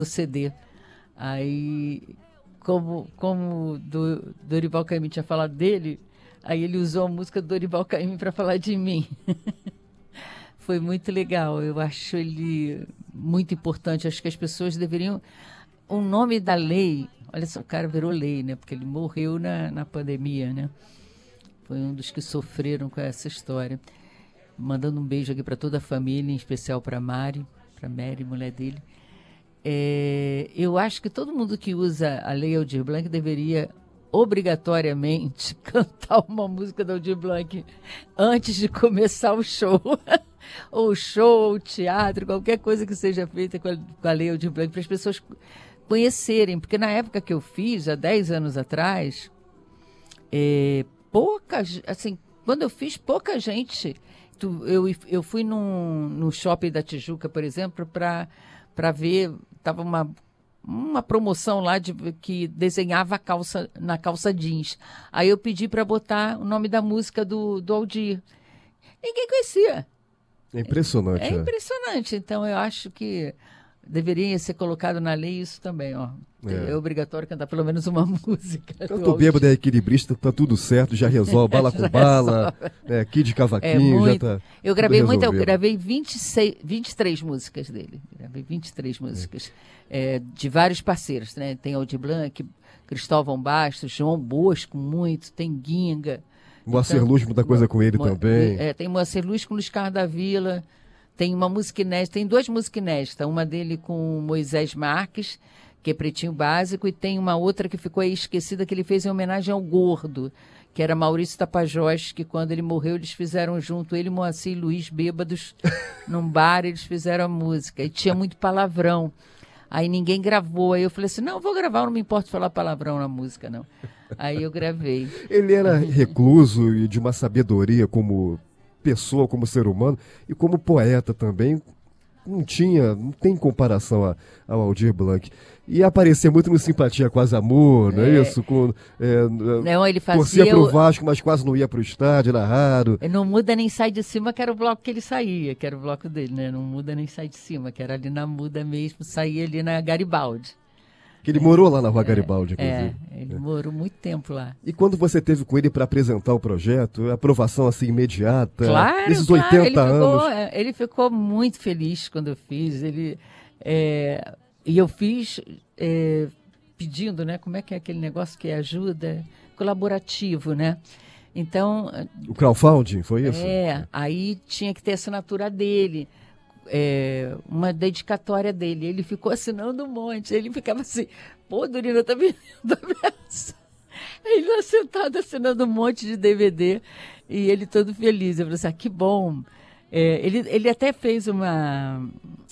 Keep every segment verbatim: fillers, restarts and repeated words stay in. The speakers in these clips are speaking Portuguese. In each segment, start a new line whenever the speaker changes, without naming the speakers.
o C D. Aí, como, como do, Dorival Caymmi tinha falado dele, aí ele usou a música do Dorival Caymmi para falar de mim. Foi muito legal, eu acho ele muito importante, acho que as pessoas deveriam... O nome da lei, olha só, o cara virou lei, né? Porque ele morreu na, na pandemia, né? Foi um dos que sofreram com essa história. Mandando um beijo aqui para toda a família, em especial para Mari, para Mary, mulher dele. É, eu acho que todo mundo que usa a Lei Aldir Blanc deveria obrigatoriamente cantar uma música da Aldir Blanc antes de começar o show. Ou show, ou teatro, qualquer coisa que seja feita com a, com a Lei Aldir Blanc, para as pessoas conhecerem. Porque na época que eu fiz, há dez anos atrás, é, pouca, assim, quando eu fiz, pouca gente... Tu, eu, eu fui num, no shopping da Tijuca, por exemplo, para para ver, estava uma, uma promoção lá de, que desenhava a calça, na calça jeans. Aí eu pedi para botar o nome da música do, do Aldir. Ninguém conhecia.
É impressionante.
É, é
né?
impressionante. Então, eu acho que deveria ser colocado na lei isso também, ó. É, é obrigatório cantar pelo menos uma música.
Tanto bêbado é equilibrista, tá tudo certo, já resolve, bala com bala, é, Kid Cavaquinho, é muito... já tá.
Eu gravei muito, eu gravei vinte e seis, vinte e três músicas dele. Gravei vinte e três músicas. É. É, de vários parceiros, né? Tem Aldir Blanc, Cristóvão Bastos, João Bosco, muito, tem Guinga.
Moacir então, Luz, muita coisa Mo com ele Mo também.
É, tem Moacir Luz com Luiz Carlos da Vila. Tem uma música inédita, tem duas músicas inéditas, uma dele com Moisés Marques, que é Pretinho Básico, e tem uma outra que ficou aí esquecida, que ele fez em homenagem ao Gordo, que era Maurício Tapajós, que quando ele morreu eles fizeram junto, ele, Moacir e Luiz, bêbados, num bar, eles fizeram a música, e tinha muito palavrão. Aí ninguém gravou, aí eu falei assim, não, vou gravar, não me importa falar palavrão na música, não. Aí eu gravei.
Ele era recluso e de uma sabedoria como... pessoa, como ser humano e como poeta também, não tinha, não tem comparação a, ao Aldir Blanc. E aparecia muito no Simpatia Quase Amor, não é, é isso? Com, é,
não, ele fazia...
Torcia pro Vasco, mas quase não ia pro estádio, era raro.
Não Muda Nem Sai de Cima, que era o bloco que ele saía, que era o bloco dele, né? Não Muda Nem Sai de Cima, que era ali na Muda mesmo, saía ali na Garibaldi.
Que ele morou lá na Rua Garibaldi, inclusive.
É, ele é. morou muito tempo lá.
E quando você teve com ele para apresentar o projeto, aprovação assim imediata?
Claro,
esses
claro,
oitenta
ele ficou,
anos.
Ele ficou muito feliz quando eu fiz. Ele, é, e eu fiz é, pedindo, né? Como é que é aquele negócio que ajuda? Colaborativo, né? Então...
O crowdfunding, foi isso?
É, aí tinha que ter a assinatura dele. É, uma dedicatória dele, ele ficou assinando um monte, ele ficava assim, pô, Dorina, tá vendo a peça? Ele lá sentado assinando um monte de D V D e ele todo feliz, eu falei assim, ah, que bom. É, ele, ele até fez uma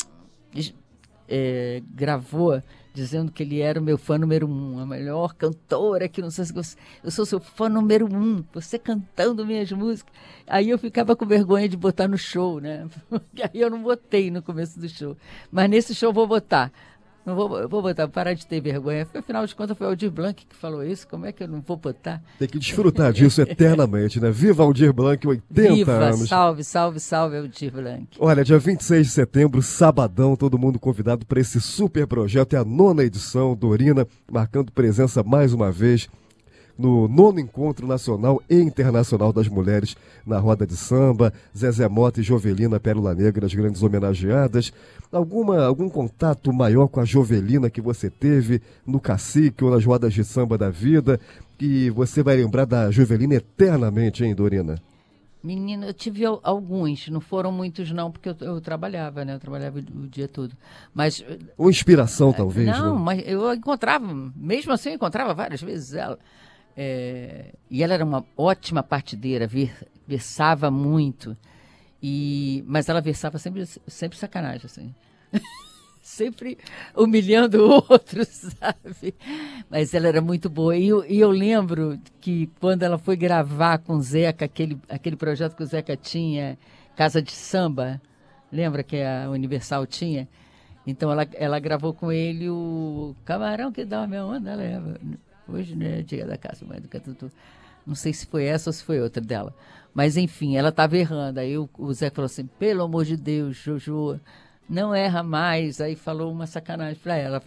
é, gravou dizendo que ele era o meu fã número um, a melhor cantora, que não sei se você, eu sou seu fã número um, você cantando minhas músicas. Aí eu ficava com vergonha de botar no show, né? Aí eu não botei no começo do show. Mas nesse show eu vou botar. Não vou, eu vou botar, parar de ter vergonha. Afinal de contas foi o Aldir Blanc que falou isso, como é que eu não vou botar?
Tem que desfrutar disso eternamente, né? Viva Aldir Blanc, oitenta
Viva,
anos.
Salve, salve, salve Aldir Blanc.
Olha, dia vinte e seis de setembro, sabadão, todo mundo convidado para esse super projeto. É a nona edição, Dorina, marcando presença mais uma vez no nono Encontro Nacional e Internacional das Mulheres na Roda de Samba. Zezé Mota e Jovelina Pérola Negra, as grandes homenageadas. Alguma, algum contato maior com a Jovelina que você teve no Cacique ou nas rodas de samba da vida, que você vai lembrar da Jovelina eternamente, hein, Dorina?
Menina, eu tive alguns, não foram muitos não, porque eu, eu trabalhava, né? Eu trabalhava o dia todo. Mas...
Uma inspiração, talvez,
Não,
né?
mas eu encontrava, mesmo assim eu encontrava várias vezes ela. É, e ela era uma ótima partideira, ver, versava muito, e, mas ela versava sempre, sempre sacanagem, assim. Sempre humilhando o outro, sabe? Mas ela era muito boa. E eu, e eu lembro que quando ela foi gravar com o Zeca, aquele, aquele projeto que o Zeca tinha, Casa de Samba, lembra que a Universal tinha? Então ela, ela gravou com ele o Camarão que dá a minha onda, leva. Hoje, né, dia da casa, mãe do Catutu. Não sei se foi essa ou se foi outra dela. Mas, enfim, ela estava errando. Aí o, o Zé falou assim, pelo amor de Deus, Jojo, não erra mais. Aí falou uma sacanagem para ela.